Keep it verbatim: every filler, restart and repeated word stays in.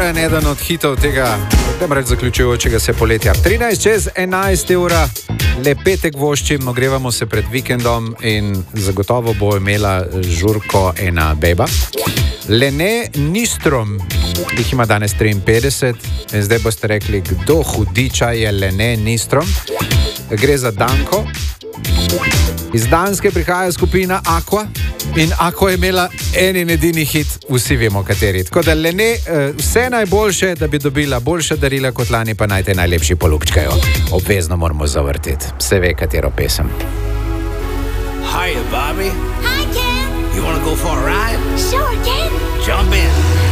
Bojan, eden od hitov tega, da reč zaključujočega se poletja. trinajst čez enajst ura, le petek voščim, ogrevamo se pred vikendom in zagotovo bo imela žurko ena beba. Lene Nistrom, jih ima danes triinpetdeset in zdaj boste rekli, kdo hudiča je Lene Nistrom. Gre za Danko. Iz Danske prihaja skupina Aqua in Aqua je imela en in edini hit, vsi vemo kateri. Tako da Lene, vse najboljše, da bi dobila boljša darila kot lani, pa naj te najlepši polupčkajo. Obvezno moramo zavrteti, se ve katero pesem. Hiya, Bobby. Hi, Ken. You wanna go for a ride? Sure, Ken. Jump in.